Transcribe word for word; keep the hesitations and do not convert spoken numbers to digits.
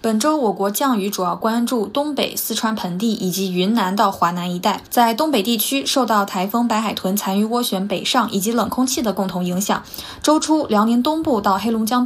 本周我国降雨主要关注东北、四川盆地以及云南到华南一带。在东北地区，受到台风白海豚残余涡旋北上以及冷空气的共同影响，周初辽宁东部到黑龙江